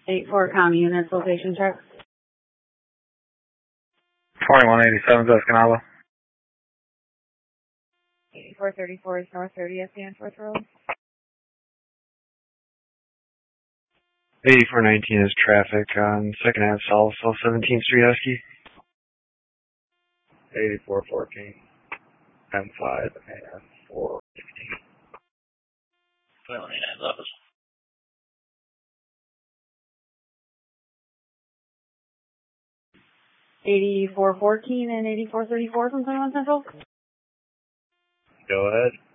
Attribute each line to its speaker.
Speaker 1: 8-4 commie units, location check.
Speaker 2: 2187 Escanaba.
Speaker 1: 8434 is North 30th Danforth Road.
Speaker 2: 8419 is traffic on 2nd Ave South, South 17th Street, Husky.
Speaker 3: 8414 M5 and 416.
Speaker 4: 2189 Lopez.
Speaker 1: 8414 and 8434 from 21 Central.
Speaker 3: Go ahead.